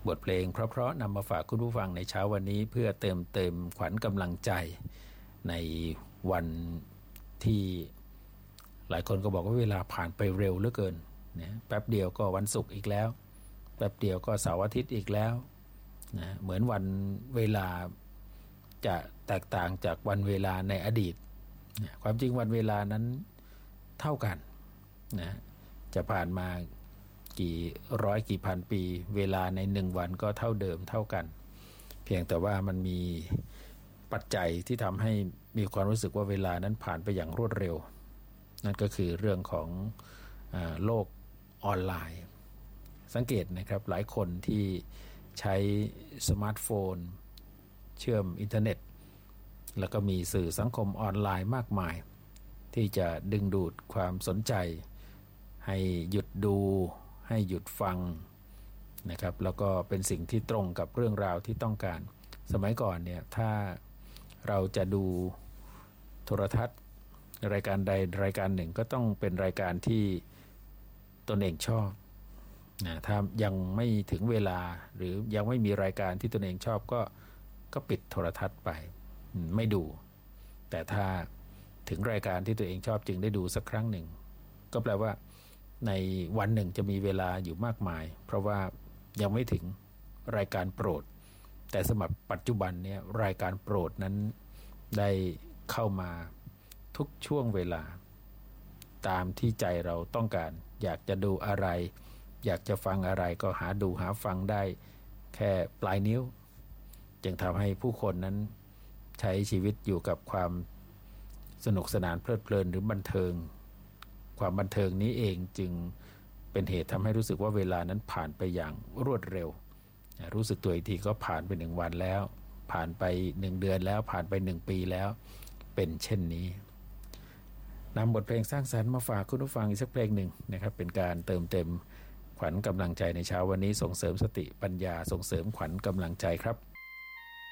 บทเพลงเพราะๆนำมาฝากคุณผู้ฟังในเช้าวันนี้เพื่อเติมขวัญกำลังใจในวันที่หลายคนก็บอกว่าเวลาผ่านไปเร็วเหลือเกินนะแป๊บเดียวก็วันศุกร์อีกแล้วแป๊บเดียวก็เสาร์อาทิตย์อีกแล้วนะเหมือนวันเวลาจะแตกต่างจากวันเวลาในอดีตนะความจริงวันเวลานั้นเท่ากันนะจะผ่านมากี่ร้อยกี่พันปีเวลาใน1วันก็เท่าเดิมเท่ากันเพียงแต่ว่ามันมีปัจจัยที่ทำให้มีความรู้สึกว่าเวลานั้นผ่านไปอย่างรวดเร็วนั่นก็คือเรื่องของโลกออนไลน์สังเกตนะครับหลายคนที่ใช้สมาร์ทโฟนเชื่อมอินเทอร์เน็ตแล้วก็มีสื่อสังคมออนไลน์มากมายที่จะดึงดูดความสนใจให้หยุดดูให้หยุดฟังนะครับแล้วก็เป็นสิ่งที่ตรงกับเรื่องราวที่ต้องการสมัยก่อนเนี่ยถ้าเราจะดูโทรทัศน์รายการใดรายการหนึ่งก็ต้องเป็นรายการที่ตนเองชอบนะถ้ายังไม่ถึงเวลาหรือยังไม่มีรายการที่ตนเองชอบก็ปิดโทรทัศน์ไปไม่ดูแต่ถ้าถึงรายการที่ตัวเองชอบจึงได้ดูสักครั้งหนึ่งก็แปลว่าในวันหนึ่งจะมีเวลาอยู่มากมายเพราะว่ายังไม่ถึงรายการโปรดแต่สำหรับปัจจุบันเนี่ยรายการโปรดนั้นได้เข้ามาทุกช่วงเวลาตามที่ใจเราต้องการอยากจะดูอะไรอยากจะฟังอะไรก็หาดูหาฟังได้แค่ปลายนิ้วจึงทำให้ผู้คนนั้นใช้ชีวิตอยู่กับความสนุกสนานเพลิดเพลินหรือบันเทิงความบันเทิงนี้เองจึงเป็นเหตุทำให้รู้สึกว่าเวลานั้นผ่านไปอย่างรวดเร็วรู้สึกตัวอีกทีก็ผ่านไป1วันแล้วผ่านไป1เดือนแล้วผ่านไป1ปีแล้วเป็นเช่นนี้นำบทเพลงสร้างสรรค์มาฝากคุณผู้ฟังอีกสักเพลงหนึ่งนะครับเป็นการเติมเต็มขวัญกำลังใจในเช้าวันนี้ส่งเสริมสติปัญญาส่งเสริมขวัญกำลังใจครับ